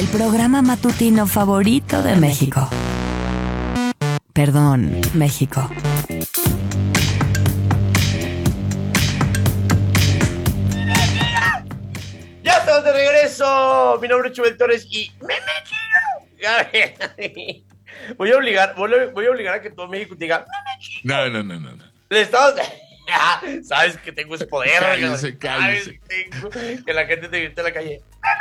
el programa matutino favorito de México. Perdón, México. ¡Ya estamos de regreso! Mi nombre es Chubel Torres y... Voy a obligar a que todo México te diga... No. Le estamos... Sabes que tengo ese poder. Cállese. Sabes que la gente te grita en la calle.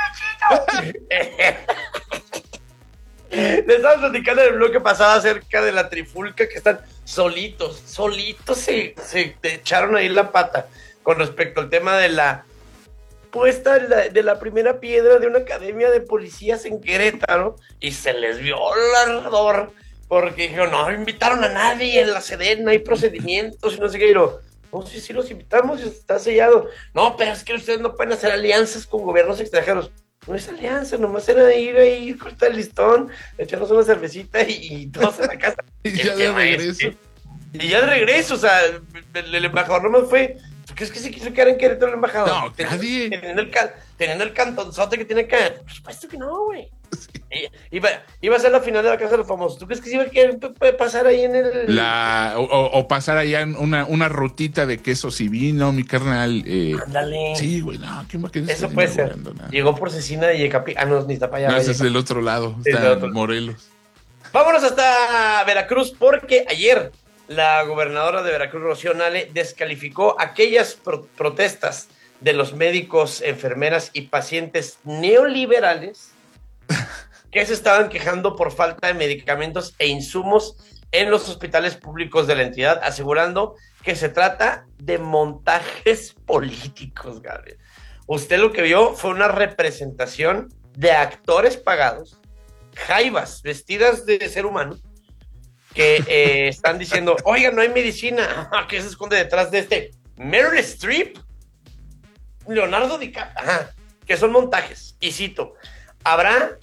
Le estamos platicando en el bloque pasado acerca de la trifulca, que están solitos se echaron ahí la pata con respecto al tema de la puesta de la primera piedra de una academia de policías en Querétaro, y se les vio el ardor porque dijeron, no invitaron a nadie en la Sedena, hay procedimientos y no sé qué. Y no, sí los invitamos y está sellado. No, pero es que ustedes no pueden hacer alianzas con gobiernos extranjeros. No es alianza, nomás era ir ahí, cortar el listón, echarnos una cervecita y todos en la casa. Y ya de regreso. O sea, el embajador nomás fue... ¿Tú crees que se quiso quedar en Querétaro el embajador? No, nadie. Teniendo el cantonzote que tiene acá. Por supuesto que no, güey. Sí. Iba a ser la final de la Casa de los Famosos. ¿Tú crees que se iba a querer pasar ahí en el... O pasar allá en una rutita de quesos y vino, mi carnal? Ándale. Sí, güey, no, ¿quién va a querer? Eso puede ser. Llegó por Cecina de Yecapi. Ah, no, ni está para allá. No, ese es del otro lado, está en Morelos. Vámonos hasta Veracruz, porque ayer la gobernadora de Veracruz, Rocío Nale, descalificó aquellas protestas de los médicos, enfermeras y pacientes neoliberales que se estaban quejando por falta de medicamentos e insumos en los hospitales públicos de la entidad, asegurando que se trata de montajes políticos, Gabriel. Usted lo que vio fue una representación de actores pagados, jaivas vestidas de ser humano, que están diciendo, oiga, no hay medicina. ¿Qué se esconde detrás de este? Meryl Streep, Leonardo DiCaprio, que son montajes. Y cito, habrá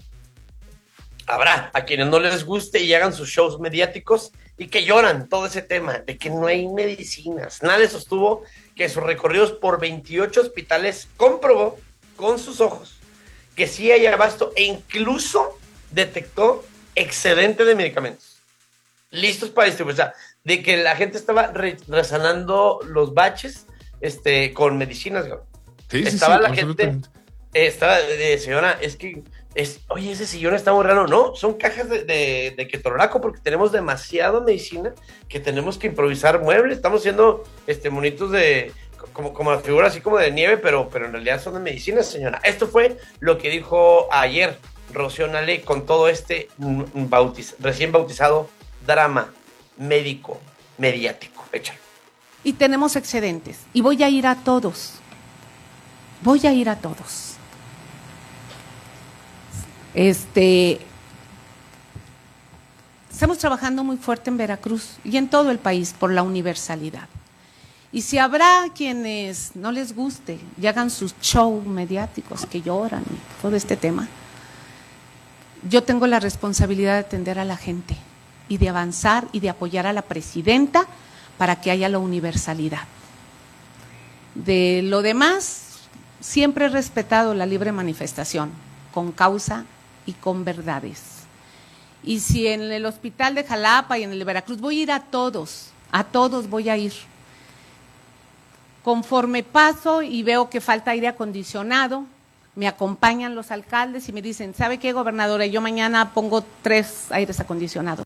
a quienes no les guste y hagan sus shows mediáticos y que lloran todo ese tema de que no hay medicinas. Nadie sostuvo que sus recorridos por 28 hospitales comprobó con sus ojos que sí hay abasto e incluso detectó excedente de medicamentos listos para distribuir. O sea, de que la gente estaba resanando los baches con medicinas. Estaba la gente, señora, es que oye, ese sillón está muy raro. No, son cajas de ketorolaco porque tenemos demasiada medicina que tenemos que improvisar muebles. Estamos haciendo monitos de como figuras así como de nieve, pero en realidad son de medicina, señora. Esto fue lo que dijo ayer Rocío Nale con todo recién bautizado drama médico mediático. Échalo. Y tenemos excedentes. Y voy a ir a todos. Estamos trabajando muy fuerte en Veracruz y en todo el país por la universalidad. Y si habrá quienes no les guste y hagan sus shows mediáticos que lloran y todo este tema, yo tengo la responsabilidad de atender a la gente y de avanzar y de apoyar a la presidenta para que haya la universalidad. De lo demás, siempre he respetado la libre manifestación, con causa y con verdades. Y si en el hospital de Jalapa y en el de Veracruz voy a ir a todos voy a ir. Conforme paso y veo que falta aire acondicionado, me acompañan los alcaldes y me dicen, ¿sabe qué, gobernadora? Yo mañana pongo 3 aires acondicionados.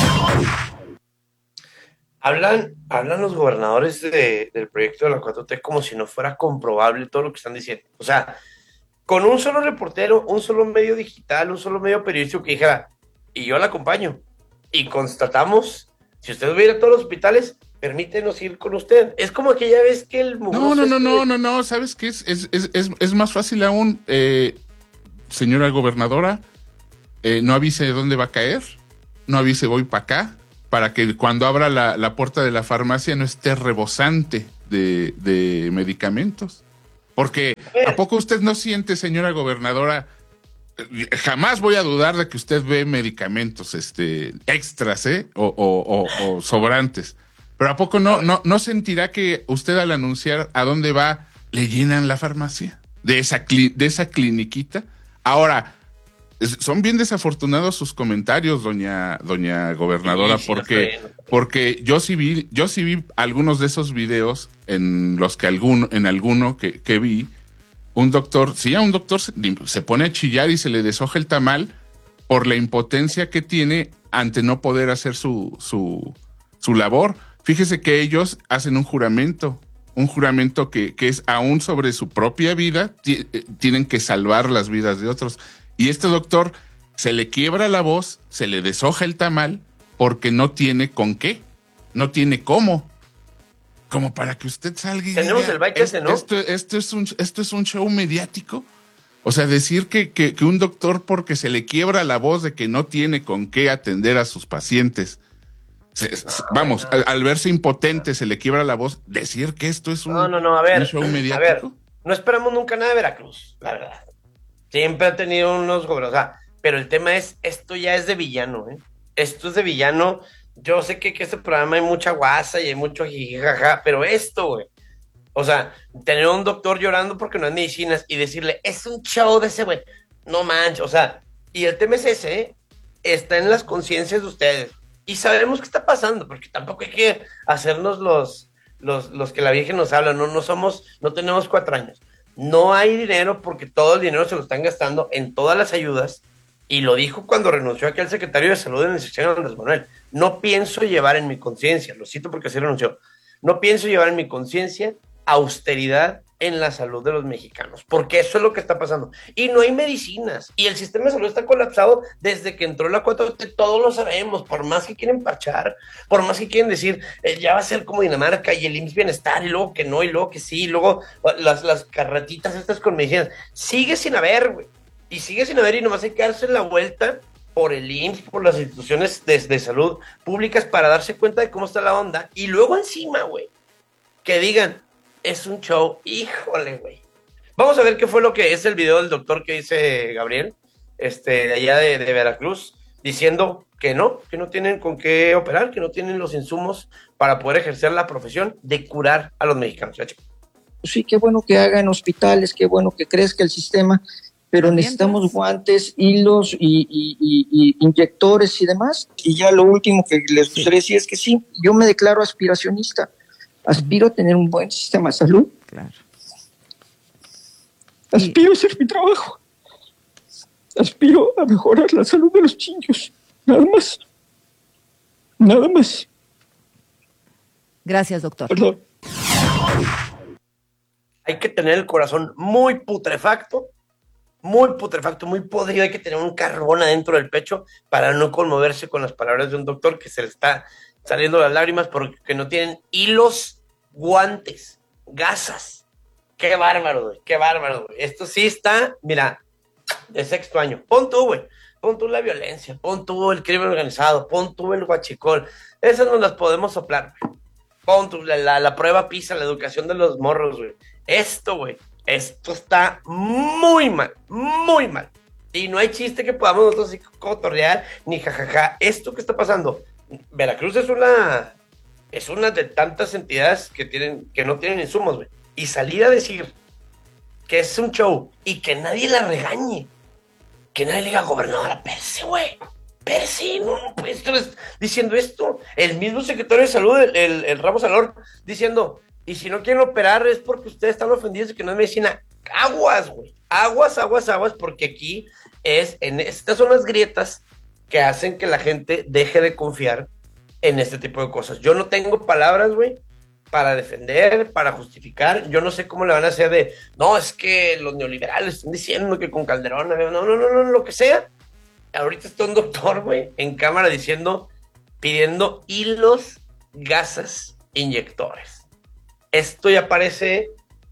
Hablan los gobernadores del proyecto de la 4T como si no fuera comprobable todo lo que están diciendo. O sea, con un solo reportero, un solo medio digital, un solo medio periodístico que dijera, y yo la acompaño, y constatamos, si usted va a ir a todos los hospitales, permítenos ir con usted. Es como aquella vez que el... No, ¿sabes qué? Es más fácil aún, señora gobernadora, no avise de dónde va a caer, no avise voy para acá, para que cuando abra la puerta de la farmacia no esté rebosante de medicamentos. Porque, ¿a poco usted no siente, señora gobernadora? Jamás voy a dudar de que usted ve medicamentos extras, o sobrantes. Pero ¿a poco no sentirá que usted al anunciar a dónde va, le llenan la farmacia de esa cliniquita? Ahora, son bien desafortunados sus comentarios, doña gobernadora, Sí, porque yo sí vi algunos de esos videos en los que alguno que vi, a un doctor se pone a chillar y se le deshoja el tamal por la impotencia que tiene ante no poder hacer su labor. Fíjese que ellos hacen un juramento que es aún sobre su propia vida, tienen que salvar las vidas de otros. Y este doctor se le quiebra la voz, se le deshoja el tamal porque no tiene con qué, no tiene cómo. Como para que usted salga y tenemos diga, el baile ese, ¿no? Esto es un show mediático. O sea, decir que un doctor porque se le quiebra la voz de que no tiene con qué atender a sus pacientes, al verse impotente se le quiebra la voz, decir que esto es un show mediático. A ver, no esperamos nunca nada de Veracruz, la verdad. Siempre ha tenido unos gobernadores, pero el tema es, esto ya es de villano, ¿eh? Esto es de villano. Yo sé que este programa hay mucha guasa y hay mucho jijijaja, pero esto, güey. O sea, tener un doctor llorando porque no hay medicinas y decirle, es un show de ese güey. No manches, o sea, y el tema es ese, ¿eh? Está en las conciencias de ustedes. Y sabemos qué está pasando, porque tampoco hay que hacernos los que la Virgen nos habla, no tenemos 4 años. No hay dinero porque todo el dinero se lo están gastando en todas las ayudas, y lo dijo cuando renunció aquí al secretario de Salud en el sexenio Andrés Manuel. No pienso llevar en mi conciencia, lo cito porque así renunció, no pienso llevar en mi conciencia austeridad en la salud de los mexicanos, porque eso es lo que está pasando. Y no hay medicinas, y el sistema de salud está colapsado desde que entró la 4T, todos lo sabemos, por más que quieren parchar, por más que quieren decir, ya va a ser como Dinamarca, y el IMSS Bienestar, y luego que no, y luego que sí, y luego las carretitas estas con medicinas, sigue sin haber, güey, y nomás hay que darse la vuelta por el IMSS, por las instituciones de salud públicas para darse cuenta de cómo está la onda, y luego encima, güey, que digan, es un show, híjole, güey. Vamos a ver qué fue lo que es el video del doctor que dice Gabriel, de allá de Veracruz, diciendo que no tienen con qué operar, que no tienen los insumos para poder ejercer la profesión de curar a los mexicanos. Sí, qué bueno que hagan hospitales, qué bueno que crezca el sistema, pero necesitamos guantes, hilos y inyectores y demás. Y ya lo último que les gustaría decir es que sí, yo me declaro aspiracionista. Aspiro a tener un buen sistema de salud. Claro. Aspiro a hacer mi trabajo. Aspiro a mejorar la salud de los niños. Nada más. Nada más. Gracias, doctor. Perdón. Hay que tener el corazón muy putrefacto, muy podrido. Hay que tener un carbón adentro del pecho para no conmoverse con las palabras de un doctor que se le está saliendo las lágrimas porque no tienen hilos, guantes, gasas. Qué bárbaro, güey, qué bárbaro, güey. Esto sí está, mira, de sexto año. Pon tú, güey, pon tú la violencia, pon tú el crimen organizado, pon tú el huachicol. Esas nos las podemos soplar, güey. Pon tú la prueba PISA, la educación de los morros, güey. Esto, güey, esto está muy mal, muy mal. Y no hay chiste que podamos nosotros así cotorrear, ni jajaja. Esto que está pasando, Veracruz es una de tantas entidades que no tienen insumos, güey. Y salir a decir que es un show y que nadie la regañe, que nadie le diga, gobernadora, Percy, güey, Percy, no puedes estar diciendo esto. El mismo secretario de salud, el Ramos Alor, diciendo, y si no quieren operar es porque ustedes están ofendidos y que no es medicina. Aguas, güey, aguas, porque aquí estas son las grietas que hacen que la gente deje de confiar en este tipo de cosas. Yo no tengo palabras, güey, para defender, para justificar. Yo no sé cómo le van a hacer no, es que los neoliberales están diciendo que con Calderón, no, lo que sea. Ahorita está un doctor, güey, en cámara pidiendo hilos, gasas, inyectores. Esto ya parece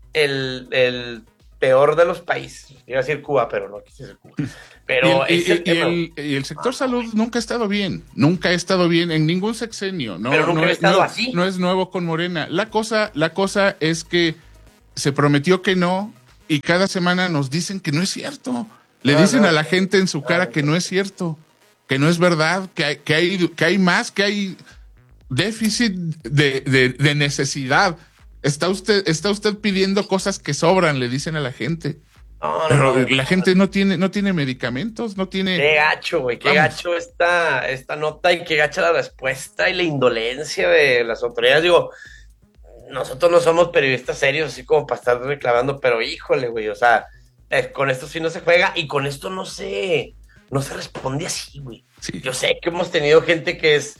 el peor de los países. Iba a decir Cuba, pero no quise decir Cuba. Pero y el sector salud nunca ha estado bien en ningún sexenio. No, pero nunca ha estado así. No es nuevo con Morena. La cosa es que se prometió que no y cada semana nos dicen que no es cierto. Le dicen a la gente en su cara que no es cierto, que no es verdad, que hay más, que hay déficit de necesidad. Está usted pidiendo cosas que sobran, le dicen a la gente. No, Pero no, la gente no tiene medicamentos, no tiene... qué gacho, güey, qué Vamos. gacho esta nota y qué gacha la respuesta y la indolencia de las autoridades. Digo, nosotros no somos periodistas serios, así como para estar reclamando, pero híjole, güey, o sea, con esto sí no se juega y con esto no se responde así, güey. Sí. Yo sé que hemos tenido gente que es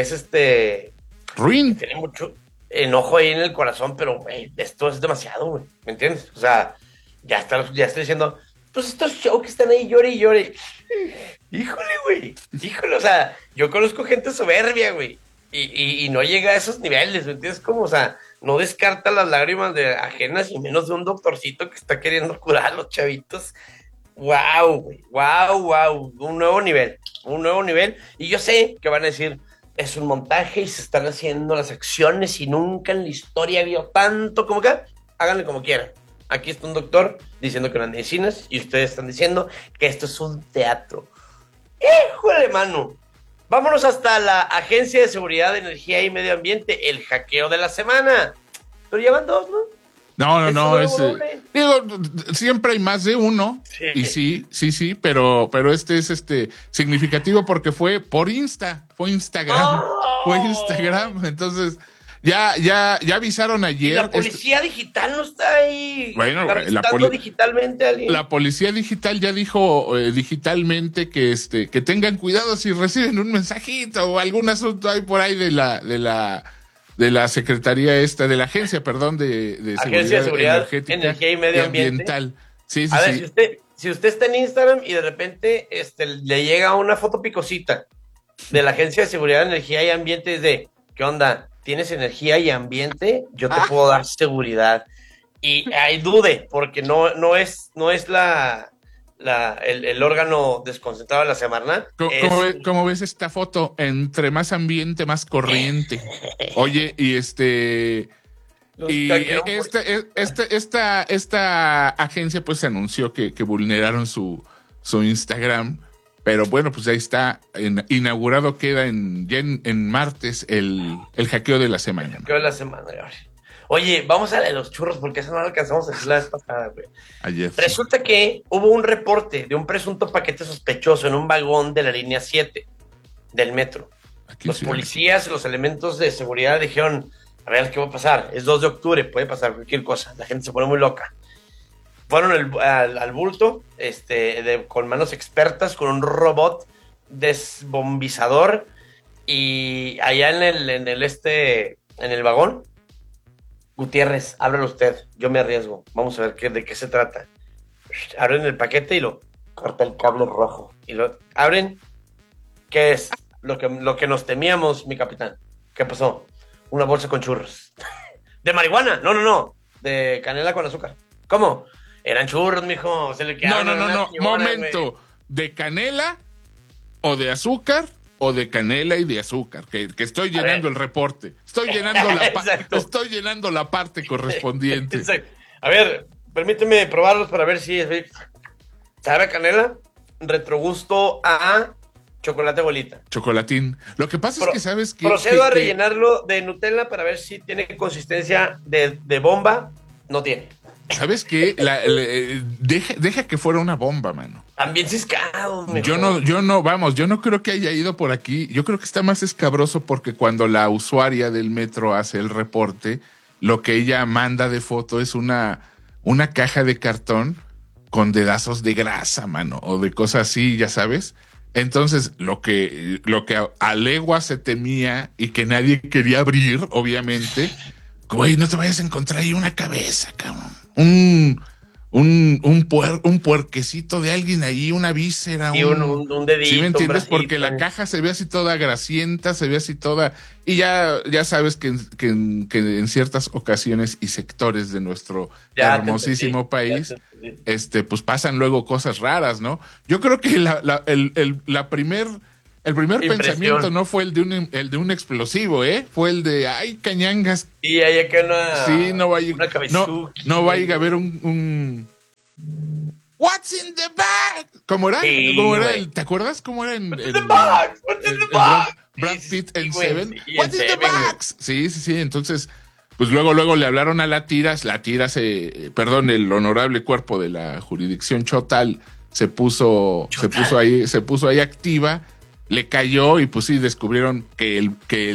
Ruin. tiene mucho enojo ahí en el corazón, pero, güey, esto es demasiado, güey, ¿me entiendes? O sea, ya estoy diciendo, pues estos shows que están ahí llore y llore. Híjole, güey, híjole, o sea, yo conozco gente soberbia, güey, y no llega a esos niveles, ¿me entiendes? Como, o sea, no descarta las lágrimas de ajenas y menos de un doctorcito que está queriendo curar a los chavitos. Wow, güey, wow, un nuevo nivel, y yo sé que van a decir, es un montaje y se están haciendo las acciones y nunca en la historia vio tanto como que, háganle como quieran. Aquí está un doctor diciendo que no hay medicinas y ustedes están diciendo que esto es un teatro. ¡Híjole, mano! Vámonos hasta la Agencia de Seguridad de Energía y Medio Ambiente, el hackeo de la semana. Pero llevan dos, ¿no? No, ¿Es un nuevo doble? digo, siempre hay más de uno, Sí. y sí, pero este es significativo porque fue Instagram, ¡Oh! fue Instagram, entonces ya avisaron ¿Y ayer. la policía digital no está ahí? Bueno, ¿Está registrando digitalmente a alguien? La policía digital ya dijo digitalmente que tengan cuidado si reciben un mensajito o algún asunto ahí por ahí de la Secretaría de la Agencia, perdón, de Agencia de Seguridad, Energética Energía y Medio Ambiente. Ambiental. Sí, A ver, sí. si usted está en Instagram y de repente le llega una foto picosita de la Agencia de Seguridad, Energía y Ambiente, es de, ¿qué onda? ¿Tienes energía y ambiente? Yo te puedo dar seguridad. Y ahí dude, porque no es el órgano desconcentrado de la Semarnat. ¿Cómo ves esta foto? Entre más ambiente, más corriente. Oye, esta agencia pues anunció que vulneraron su Instagram, pero bueno, pues ahí está, inaugurado queda ya en martes el hackeo de la semana. Hackeo de la semana, güey. Oye, vamos a la de los churros, porque esa no la alcanzamos a decir la vez pasada, güey. Ayer. Resulta que hubo un reporte de un presunto paquete sospechoso en un vagón de la línea 7 del metro. Aquí Los sí, policías y los elementos de seguridad dijeron, a ver, ¿qué va a pasar? Es 2 de octubre, puede pasar cualquier cosa. La gente se pone muy loca. Fueron al bulto, con manos expertas, con un robot desbombizador, y allá en el vagón, Gutiérrez, ábrelo usted, yo me arriesgo, vamos a ver de qué se trata. Abren el paquete y lo corta el cable rojo, y lo abren. ¿Qué es? Lo que nos temíamos, mi capitán. ¿Qué pasó? Una bolsa con churros. ¿De marihuana? No, de canela con azúcar. ¿Cómo? Eran churros, mijo. Se le quedaron No. Momento. Güey. ¿De canela o de azúcar o de canela y de azúcar? Que estoy llenando el reporte. Estoy llenando la parte correspondiente. Exacto. A ver, permíteme probarlos para ver si sabe a canela, retrogusto a chocolate bolita. Chocolatín. Lo que pasa es que sabes que... Procedo a rellenarlo de Nutella para ver si tiene consistencia de bomba. No tiene. ¿Sabes qué? Deja que fuera una bomba, mano. También ciscado, mejor. Yo no creo que haya ido por aquí. Yo creo que está más escabroso porque cuando la usuaria del metro hace el reporte, lo que ella manda de foto es una caja de cartón con dedazos de grasa, mano, o de cosas así, ya sabes. Entonces, lo que a legua se temía y que nadie quería abrir, obviamente, güey, no te vayas a encontrar ahí una cabeza, cabrón. Un puerquecito de alguien ahí, una víscera. Y un dedito. ¿Sí me entiendes? Un Porque la caja se ve así toda grasienta, se ve así toda... Y ya sabes que en ciertas ocasiones y sectores de nuestro hermosísimo país, pues pasan luego cosas raras, ¿no? Yo creo que el primer pensamiento no fue el de un explosivo, fue el de ay, cañangas. Y hay acá no va a haber un What's in the bag? ¿Cómo era? Sí, ¿Te acuerdas cómo era en What's in the box? Brad Pitt en Seven? Sí, What's in the Seven, box? Sí. Entonces, pues luego le hablaron a la Tiras, el honorable cuerpo de la jurisdicción Chotal se puso ahí activa, le cayó y pues sí descubrieron que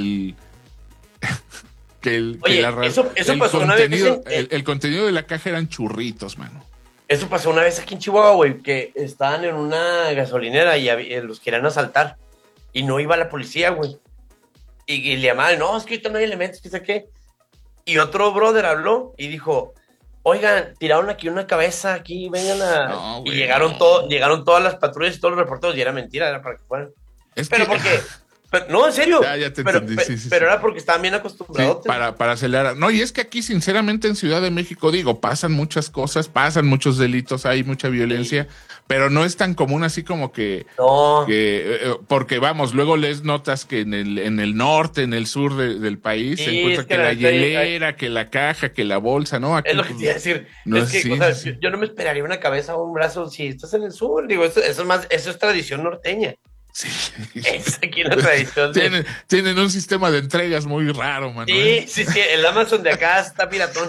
eso pasó una vez. El contenido de la caja eran churritos, mano. Eso pasó una vez aquí en Chihuahua, güey, que estaban en una gasolinera y los querían asaltar y no iba la policía, güey. Y le llamaban, no, es que ahorita no hay elementos, qué sé qué. Y otro brother habló y dijo, oigan, tiraron aquí una cabeza, aquí, vengan a... No, y llegaron todas las patrullas y todos los reporteros y era mentira, era para que fueran. Pero ¿por qué? No, en serio. Ya te entendí, sí. Pero era porque estaban bien acostumbrados. Sí, para acelerar. No, y es que aquí, sinceramente, en Ciudad de México, digo, pasan muchas cosas, pasan muchos delitos, hay mucha violencia, pero no es tan común así como que... No. Porque, vamos, luego les notas que en el norte, en el sur del país, se encuentra que la hielera, que la caja, que la bolsa, ¿no? Aquí, es lo que te iba a decir. No, es que, yo no me esperaría una cabeza o un brazo si estás en el sur. Digo, eso es tradición norteña. Sí. Es aquí la tradición. Tienen un sistema de entregas muy raro, Manuel. Sí, el Amazon de acá está piratón.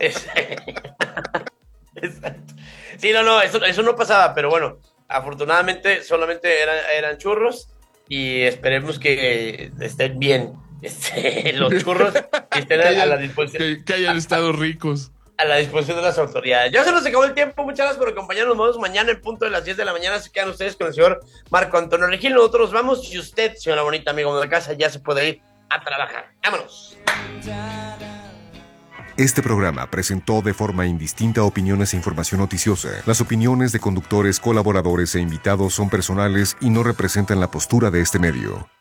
Exacto. Sí, no, eso no pasaba, pero bueno, afortunadamente solamente eran churros y esperemos que estén bien los churros y estén a la disposición. Que hayan estado ricos. A la disposición de las autoridades. Ya se nos acabó el tiempo. Muchas gracias por acompañarnos. Nos vemos mañana en punto de las 10 de la mañana. Se quedan ustedes con el señor Marco Antonio Regil. Nosotros nos vamos y usted, señora bonita amigo de la casa, ya se puede ir a trabajar. ¡Vámonos! Este programa presentó de forma indistinta opiniones e información noticiosa. Las opiniones de conductores, colaboradores e invitados son personales y no representan la postura de este medio.